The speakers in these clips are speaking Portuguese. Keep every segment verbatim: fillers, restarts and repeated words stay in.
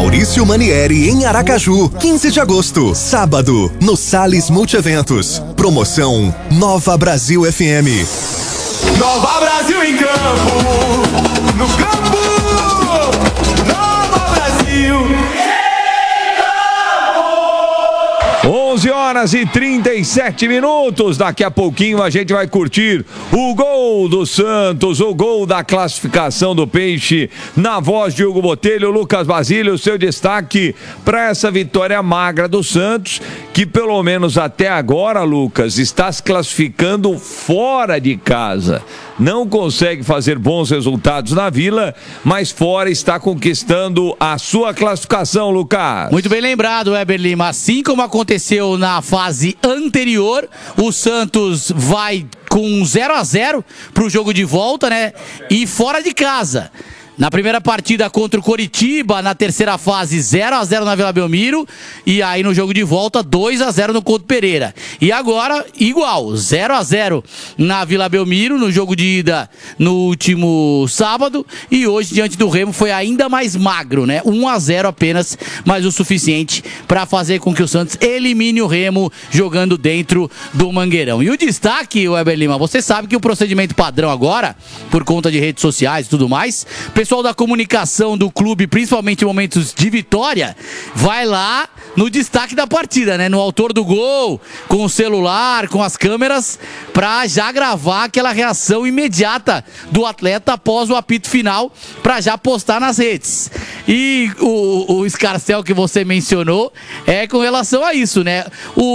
Maurício Manieri em Aracaju, quinze de agosto, sábado, no Salles Multieventos. Promoção Nova Brasil F M. Nova Brasil em campo, no campo, Nova Brasil. onze horas e trinta e sete minutos. Daqui a pouquinho a gente vai curtir o gol do Santos, o gol da classificação do Peixe, na voz de Hugo Botelho. Lucas Basílio, seu destaque para essa vitória magra do Santos, que pelo menos até agora, Lucas, está se classificando fora de casa. Não consegue fazer bons resultados na Vila, mas fora está conquistando a sua classificação, Lucas. Muito bem lembrado, Weber Lima. Assim como aconteceu na fase anterior, o Santos vai com zero a zero para o jogo de volta, né? E fora de casa. Na primeira partida contra o Coritiba, na terceira fase, zero a zero na Vila Belmiro. E aí no jogo de volta, dois a zero no Couto Pereira. E agora, igual, zero a zero na Vila Belmiro, no jogo de ida no último sábado. E hoje, diante do Remo, foi ainda mais magro, né? um a zero apenas, mas o suficiente para fazer com que o Santos elimine o Remo jogando dentro do Mangueirão. E o destaque, Weber Lima, você sabe que o procedimento padrão agora, por conta de redes sociais e tudo mais, pessoal da comunicação do clube, principalmente em momentos de vitória, vai lá no destaque da partida, né? No autor do gol, com o celular, com as câmeras, pra já gravar aquela reação imediata do atleta após o apito final, pra já postar nas redes. E o, o escarcéu que você mencionou é com relação a isso, né?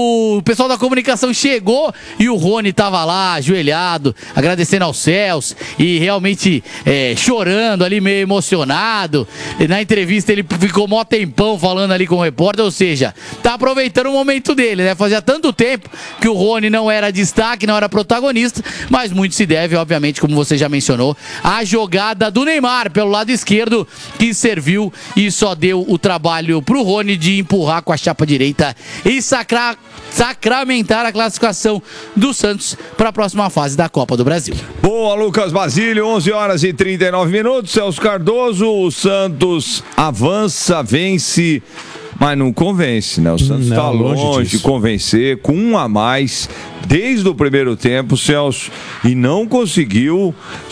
O pessoal da comunicação chegou e o Rony tava lá, ajoelhado, agradecendo aos céus e realmente é, chorando ali, meio emocionado. Na entrevista ele ficou mó tempão falando ali com o repórter, ou seja, tá aproveitando o momento dele, né? Fazia tanto tempo que o Rony não era destaque, não era protagonista, mas muito se deve, obviamente, como você já mencionou, à jogada do Neymar pelo lado esquerdo, que serviu e só deu o trabalho pro Rony de empurrar com a chapa direita e sacrar, sacramentar a classificação do Santos para a próxima fase da Copa do Brasil. Boa, Lucas Basílio, onze horas e trinta e nove minutos. Celso Cardoso, o Santos avança, vence, mas não convence, né? O Santos está longe, longe de convencer, com um a mais desde o primeiro tempo, Celso, e não conseguiu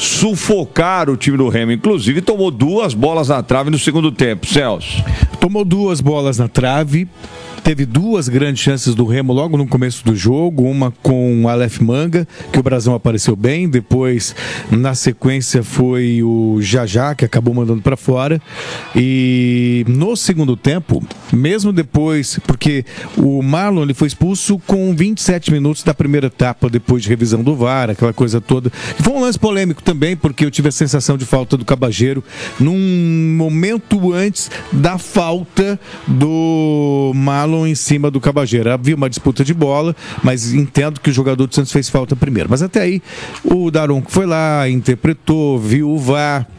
sufocar o time do Remo. Inclusive tomou duas bolas na trave no segundo tempo, Celso. Tomou duas bolas na trave. Teve duas grandes chances do Remo logo no começo do jogo, uma com o Aleph Manga, que o Brasão apareceu bem, depois na sequência foi o Jajá, que acabou mandando para fora, e no segundo tempo, mesmo depois, porque o Marlon ele foi expulso com vinte e sete minutos da primeira etapa, depois de revisão do V A R, aquela coisa toda. Foi um lance polêmico também, porque eu tive a sensação de falta do Cabageiro num momento antes da falta do Marlon em cima do Cabageiro. Havia uma disputa de bola, mas entendo que o jogador do Santos fez falta primeiro. Mas até aí, o Daronco foi lá, interpretou, viu o V A R.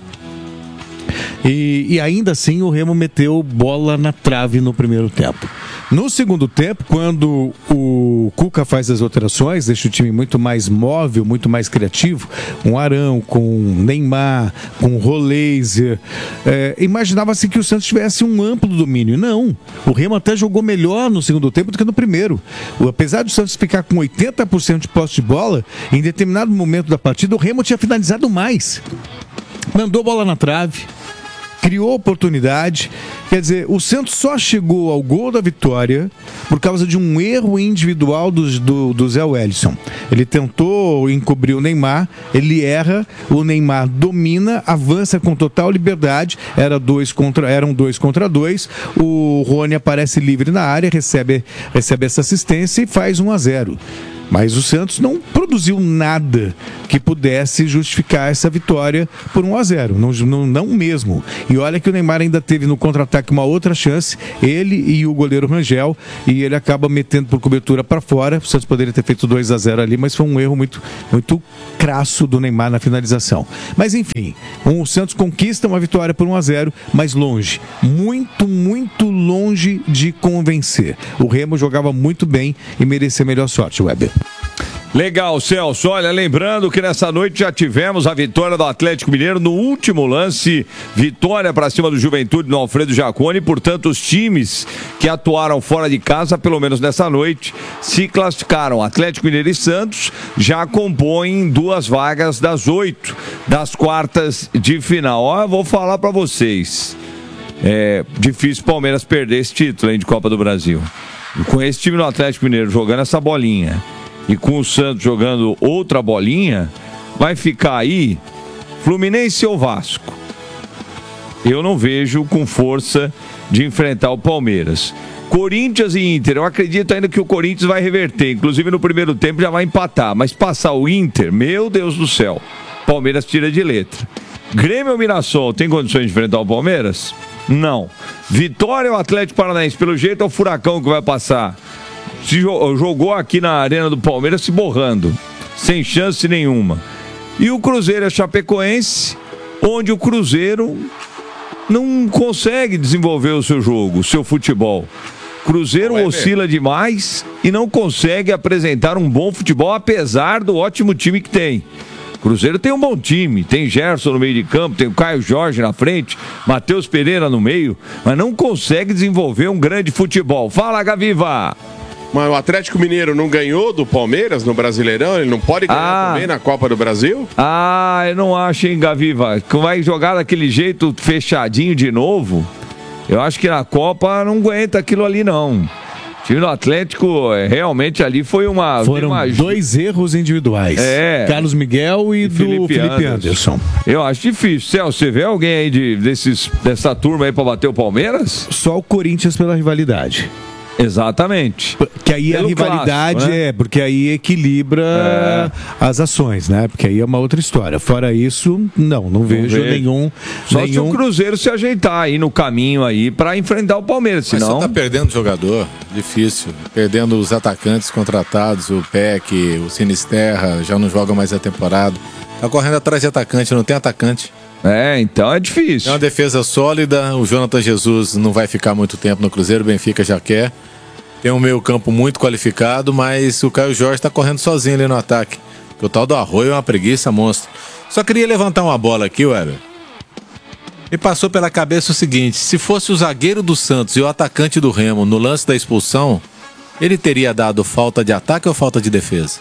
E, e ainda assim o Remo meteu bola na trave no primeiro tempo. No segundo tempo, quando o Cuca faz as alterações, deixa o time muito mais móvel, muito mais criativo, com Arão, com Neymar, com Roleiser, é, imaginava-se que o Santos tivesse um amplo domínio. Não, o Remo até jogou melhor no segundo tempo do que no primeiro. O, apesar do Santos ficar com oitenta por cento de posse de bola, em determinado momento da partida o Remo tinha finalizado mais. Mandou bola na trave, criou oportunidade. Quer dizer, o Santos só chegou ao gol da vitória por causa de um erro individual do, do, do Zé Wellison. Ele tentou encobrir o Neymar, ele erra, o Neymar domina, avança com total liberdade, era dois contra, eram dois contra dois, o Rony aparece livre na área, recebe, recebe essa assistência e faz um a zero. Mas o Santos não produziu nada que pudesse justificar essa vitória por um a zero, não, não, não mesmo. E olha que o Neymar ainda teve no contra-ataque uma outra chance, ele e o goleiro Rangel, e ele acaba metendo por cobertura para fora. O Santos poderia ter feito dois a zero ali, mas foi um erro muito, muito crasso do Neymar na finalização. Mas enfim, o Santos conquista uma vitória por um a zero, mas longe, muito, muito longe de convencer. O Remo jogava muito bem e merecia a melhor sorte, Weber. Legal, Celso. Olha, lembrando que nessa noite já tivemos a vitória do Atlético Mineiro no último lance. Vitória para cima do Juventude no Alfredo Jaconi. Portanto, os times que atuaram fora de casa, pelo menos nessa noite, se classificaram. Atlético Mineiro e Santos já compõem duas vagas das oito das quartas de final. Ó, eu vou falar para vocês. É difícil o Palmeiras perder esse título, hein, de Copa do Brasil. E com esse time do Atlético Mineiro jogando essa bolinha e com o Santos jogando outra bolinha, vai ficar aí Fluminense ou Vasco. Eu não vejo com força de enfrentar o Palmeiras. Corinthians e Inter, eu acredito ainda que o Corinthians vai reverter, inclusive no primeiro tempo já vai empatar, mas passar o Inter, meu Deus do céu, Palmeiras tira de letra. Grêmio ou Mirassol, tem condições de enfrentar o Palmeiras? Não. Vitória ou Atlético Paranaense, pelo jeito é o Furacão que vai passar. Se jogou aqui na arena do Palmeiras se borrando, sem chance nenhuma. E o Cruzeiro é Chapecoense, onde o Cruzeiro não consegue desenvolver o seu jogo, o seu futebol. Cruzeiro Ué, oscila mesmo. demais e não consegue apresentar um bom futebol, apesar do ótimo time que tem. Cruzeiro tem um bom time, tem Gerson no meio de campo, tem o Caio Jorge na frente, Matheus Pereira no meio, mas não consegue desenvolver um grande futebol. Fala, Gaviva! Mas o Atlético Mineiro não ganhou do Palmeiras no Brasileirão? Ele não pode ganhar ah, também na Copa do Brasil? Ah, eu não acho, hein, Gaviva? Vai jogar daquele jeito fechadinho de novo? Eu acho que na Copa não aguenta aquilo ali, não. O time do Atlético, realmente ali foi uma... Foram uma... dois erros individuais. É. Carlos Miguel e, e do Felipe, Felipe Anderson. Anderson. Eu acho difícil. Celso, você vê alguém aí de, desses, dessa turma aí pra bater o Palmeiras? Só o Corinthians pela rivalidade. Exatamente. Que aí Pelo a rivalidade clássico, né? é, porque aí equilibra é. as ações, né? Porque aí é uma outra história. Fora isso, não, não, não vejo, vejo nenhum. Só nenhum... se o Cruzeiro se ajeitar aí no caminho aí pra enfrentar o Palmeiras, senão... Mas você tá perdendo jogador, difícil. Perdendo os atacantes contratados, o Peck, o Sinisterra, já não joga mais a temporada. Tá correndo atrás de atacante, não tem atacante. É, então é difícil. É uma defesa sólida, o Jonathan Jesus não vai ficar muito tempo no Cruzeiro, o Benfica já quer. Tem um meio campo muito qualificado, mas o Caio Jorge tá correndo sozinho ali no ataque. Porque o tal do Arroio é uma preguiça monstro. Só queria levantar uma bola aqui, Weber. Me passou pela cabeça o seguinte, se fosse o zagueiro do Santos e o atacante do Remo no lance da expulsão, ele teria dado falta de ataque ou falta de defesa?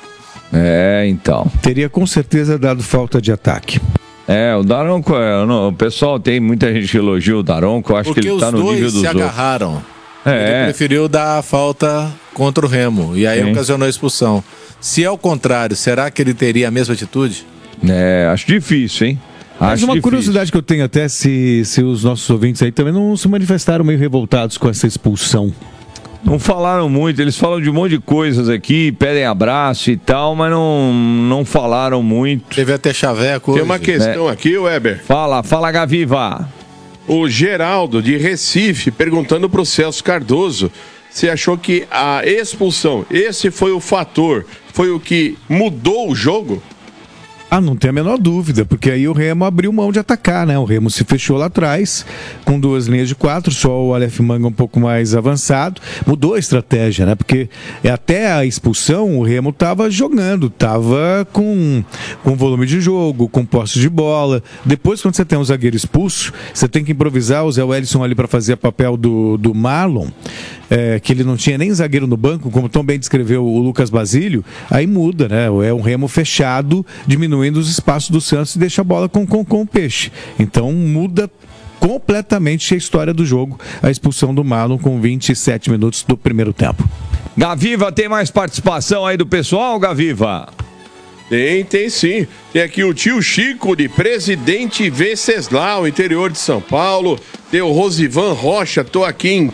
É, então. Teria com certeza dado falta de ataque. É, o Daronco, o pessoal tem muita gente que elogia o Daronco, eu acho Porque que ele tá no nível dos outros. Porque os dois se agarraram. É. Ele preferiu dar a falta contra o Remo, e aí Sim. ocasionou a expulsão. Se é o contrário, será que ele teria a mesma atitude? É, acho difícil, hein? Mas acho uma difícil. curiosidade que eu tenho até, se, se os nossos ouvintes aí também não se manifestaram meio revoltados com essa expulsão. Não falaram muito, eles falam de um monte de coisas aqui, pedem abraço e tal, mas não, não falaram muito. Teve até chaveco hoje. Tem uma questão é. aqui, Weber. Fala, fala, Gaviva. O Geraldo, de Recife, perguntando para o Celso Cardoso se achou que a expulsão, esse foi o fator, foi o que mudou o jogo? Ah, não tem a menor dúvida, porque aí o Remo abriu mão de atacar, né? O Remo se fechou lá atrás, com duas linhas de quatro, só o Aleph Manga um pouco mais avançado. Mudou a estratégia, né? Porque até a expulsão, o Remo estava jogando, estava com, com volume de jogo, com posse de bola. Depois, quando você tem um zagueiro expulso, você tem que improvisar o Zé Wellison ali para fazer o papel do, do Marlon, é, que ele não tinha nem zagueiro no banco, como tão bem descreveu o Lucas Basílio. Aí muda, né? É um Remo fechado, diminuindo os espaços do Santos e deixa a bola com, com, com o peixe. Então muda completamente a história do jogo, a expulsão do Marlon com vinte e sete minutos do primeiro tempo. Gaviva, tem mais participação aí do pessoal, Gaviva? Tem, tem sim. Tem aqui o tio Chico de Presidente Venceslau, interior de São Paulo. Tem o Rosivan Rocha, tô aqui em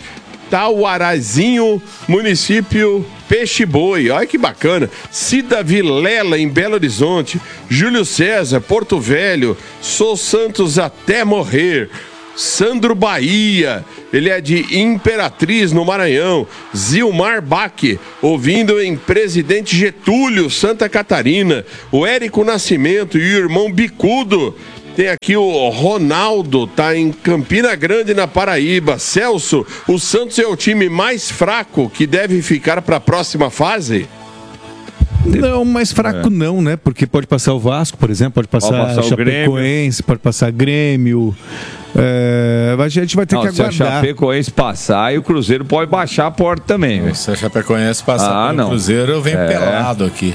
Tauarazinho, município Peixe Boi, olha que bacana. Cida Vilela, em Belo Horizonte. Júlio César, Porto Velho. Sou Santos até morrer. Sandro Bahia, ele é de Imperatriz, no Maranhão. Zilmar Bach, ouvindo em Presidente Getúlio, Santa Catarina. O Érico Nascimento e o irmão Bicudo. Tem aqui o Ronaldo, tá em Campina Grande, na Paraíba. Celso, o Santos é o time mais fraco que deve ficar para a próxima fase? Não, mais fraco É. não, né? Porque pode passar o Vasco, por exemplo, pode passar, Pode passar o Chapecoense, pode passar Grêmio. É, a gente vai ter Não, que se a aguardar. Chapecoense passar, e o Cruzeiro pode baixar a porta também. velho. Se a Chapecoense passar Ah, pelo não. Cruzeiro, eu venho É. pelado aqui.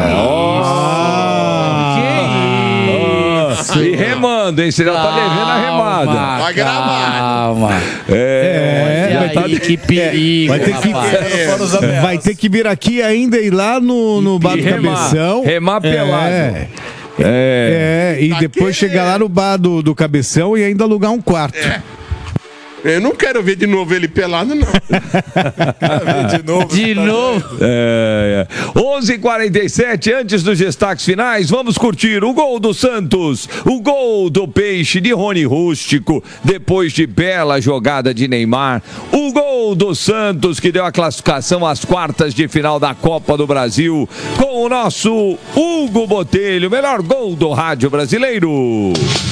Nossa! E remando, hein? Você já tá devendo a remada. Vai gravar. Calma. É, E vai tá- aí, que perigo, vai ter que- rapaz. Vai ter que vir aqui ainda e ir lá no, no bar E do remar. Cabeção. Remar pelado. É. É. É, e depois chegar lá no bar do, do Cabeção e ainda alugar um quarto. Eu não quero ver de novo ele pelado, não. De novo. De novo. É, é. onze e quarenta e sete, antes dos destaques finais, vamos curtir o gol do Santos, o gol do Peixe de Rony Rústico, depois de bela jogada de Neymar, o gol do Santos que deu a classificação às quartas de final da Copa do Brasil, com o nosso Hugo Botelho, melhor gol do rádio brasileiro.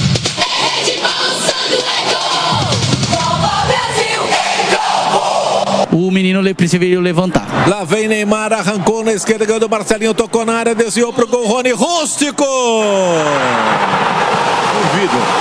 O menino le- preferiu levantar. Lá vem Neymar, arrancou na esquerda, ganhou do Marcelinho, tocou na área, desviou pro gol, Rony Rústico! Duvido.